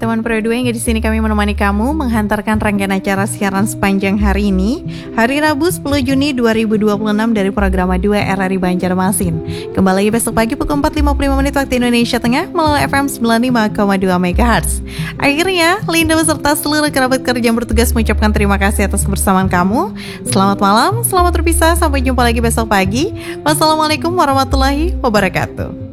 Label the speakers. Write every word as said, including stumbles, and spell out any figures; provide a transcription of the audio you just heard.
Speaker 1: teman Pro dua yang di sini kami menemani kamu menghantarkan rangkaian acara siaran sepanjang hari ini, hari Rabu sepuluh Juni dua ribu dua puluh enam dari program dua R R I Banjarmasin. Kembali lagi besok pagi pukul empat lima puluh lima menit waktu Indonesia Tengah melalui F M sembilan puluh lima koma dua megahertz. Akhirnya, Linda beserta seluruh kerabat kerja yang bertugas mengucapkan terima kasih atas kebersamaan kamu. Selamat malam, selamat berpisah, sampai jumpa lagi besok pagi. Wassalamualaikum warahmatullahi wabarakatuh.